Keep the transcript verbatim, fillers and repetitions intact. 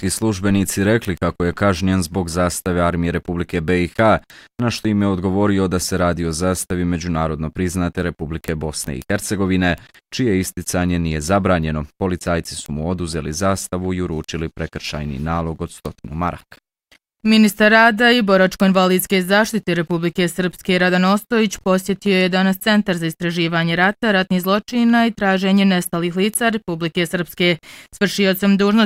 policijski službenici rekli kako je kažnjen zbog zastave armije Republike B i H, na što im je odgovorio da se radi o zastavi međunarodno priznate Republike Bosne i Hercegovine, čije isticanje nije zabranjeno. Policajci su mu oduzeli zastavu i uručili prekršajni nalog od stotinu maraka. Ministar rada i boračko-invalidske zaštite Republike Srpske Radan Ostojić posjetio je danas Centar za istraživanje rata, ratnih zločina i traženje nestalih lica Republike Srpske. S vršiocem dužnosti